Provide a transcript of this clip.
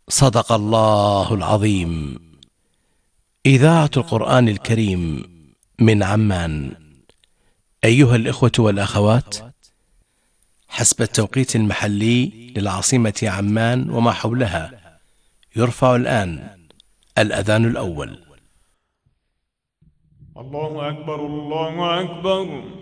صدق الله العظيم. إذاعة القرآن الكريم من عمان. أيها الإخوة والأخوات، حسب التوقيت المحلي للعاصمة عمان وما حولها، يرفع الآن الأذان الأول. الله أكبر الله أكبر.